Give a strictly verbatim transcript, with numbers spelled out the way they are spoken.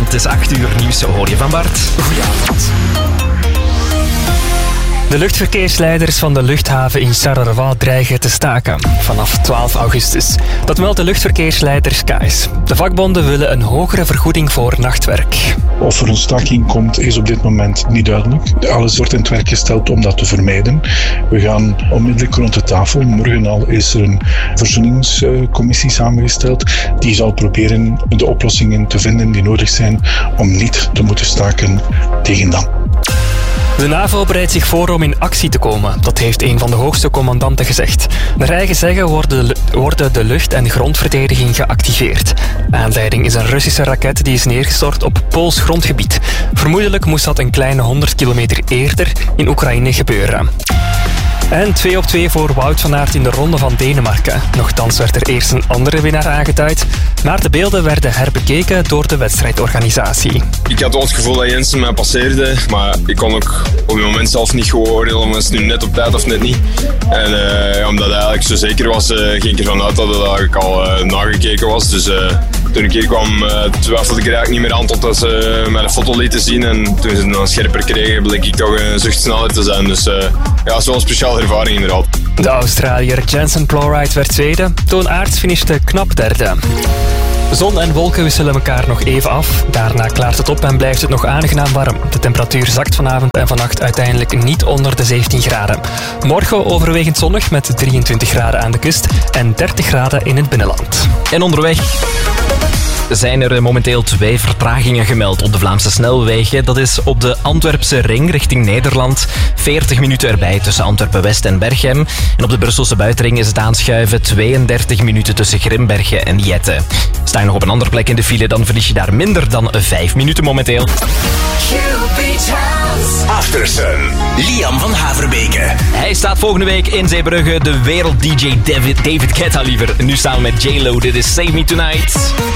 Het is acht uur nieuws, hoor je van Bart. Goedenavond. De luchtverkeersleiders van de luchthaven in Charleroi dreigen te staken vanaf twaalf augustus. Dat meldt de luchtverkeersleider K A S. De vakbonden willen een hogere vergoeding voor nachtwerk. Of er een staking komt, is op dit moment niet duidelijk. Alles wordt in het werk gesteld om dat te vermijden. We gaan onmiddellijk rond de tafel. Morgen al is er een verzoeningscommissie samengesteld. Die zal proberen de oplossingen te vinden die nodig zijn om niet te moeten staken tegen dan. De NAVO bereidt zich voor om in actie te komen. Dat heeft een van de hoogste commandanten gezegd. Naar eigen zeggen worden, worden de lucht- en grondverdediging geactiveerd. Aanleiding is een Russische raket die is neergestort op Pools grondgebied. Vermoedelijk moest dat een kleine honderd kilometer eerder in Oekraïne gebeuren. En twee op twee voor Wout van Aert in de Ronde van Denemarken. Nochtans werd er eerst een andere winnaar aangeduid, maar de beelden werden herbekeken door de wedstrijdorganisatie. Ik had wel het gevoel dat Jensen mij passeerde, maar ik kon ook op het moment zelf niet goed oordelen of het nu net op tijd of net niet. En uh, omdat hij eigenlijk zo zeker was, uh, ging ik ervan uit dat het eigenlijk al uh, nagekeken was. Dus uh, toen ik hier kwam, uh, twijfelde ik er eigenlijk niet meer aan totdat ze uh, mij de foto lieten zien. En toen ze het dan scherper kregen, bleek ik toch een zucht sneller te zijn. Dus uh, ja, het is wel een speciale ervaring inderdaad. De Australiër Jensen Plowright werd tweede. Toon Aerts finishte knap derde. Zon en wolken wisselen elkaar nog even af. Daarna klaart het op en blijft het nog aangenaam warm. De temperatuur zakt vanavond en vannacht uiteindelijk niet onder de zeventien graden. Morgen overwegend zonnig met drieëntwintig graden aan de kust en dertig graden in het binnenland. En onderweg zijn er momenteel twee vertragingen gemeld op de Vlaamse snelwegen. Dat is op de Antwerpse ring richting Nederland. veertig minuten erbij tussen Antwerpen-West en Berchem. En op de Brusselse buitenring is het aanschuiven tweeëndertig minuten tussen Grimbergen en Jette. Sta je nog op een andere plek in de file, dan verlies je daar minder dan vijf minuten momenteel. After Sun, Liam van Haverbeke. Hij staat volgende week in Zeebrugge, de wereld-D J David, David Guetta liever. Nu samen met J-Lo, dit is Save Me Tonight.